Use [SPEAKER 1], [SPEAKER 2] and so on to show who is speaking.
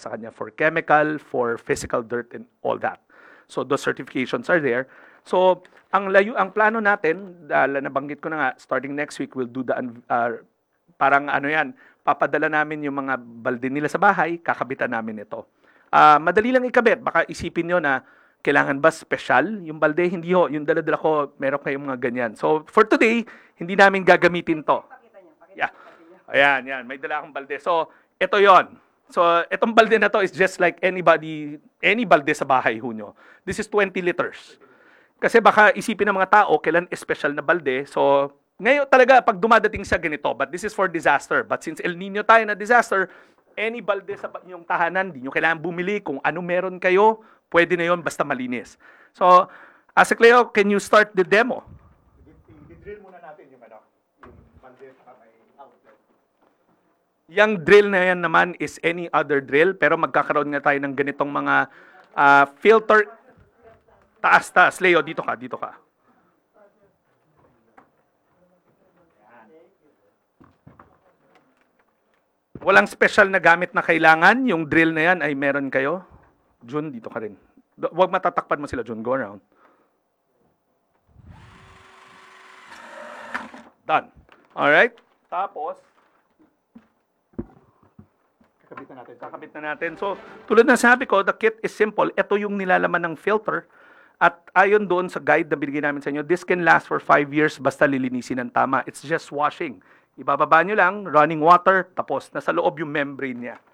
[SPEAKER 1] sa kanya for chemical, for physical dirt, and all that. So those certifications are there. So ang plano natin, nabanggit ko na nga, starting next week, we'll do the parang ano yan, papadala namin yung mga balde nila sa bahay, kakabitan namin ito. Madali lang ikabit, baka isipin nyo na kailangan ba special yung balde? Hindi ho, yung dala-dala ko, meron kayong mga ganyan. So for today, hindi namin gagamitin to. Yeah. Ayan, yan, may dala akong balde. So ito yon. So itong balde na to is just like any balde sa bahay ho nyo. This is 20 liters. Kasi baka isipin ng mga tao, kailan special na balde. So ngayon talaga, pag dumadating siya ganito, but this is for disaster. But since El Nino tayo na disaster, any balde sa inyong tahanan, di nyo kailangan bumili. Kung ano meron kayo, pwede na yon basta malinis. So, Asa Cleo, can you start the demo? I-drill muna natin yung balde sa may outlet. Yung drill na yan naman is any other drill, pero magkakaroon nga tayo ng ganitong mga filter. Taas. Leo, dito ka. Walang special na gamit na kailangan. Yung drill na yan ay meron kayo. Jun, dito ka rin. Huwag matatakpan mo sila, Jun. Go around. Done. Alright? Tapos, kakabit na natin. So, tulad na sabi ko, the kit is simple. Ito yung nilalaman ng filter. At ayon doon sa guide na binigay namin sa inyo, this can last for 5 years basta lilinisin ng tama. It's just washing. Ibababa nyo lang, running water, tapos nasa loob yung membrane niya.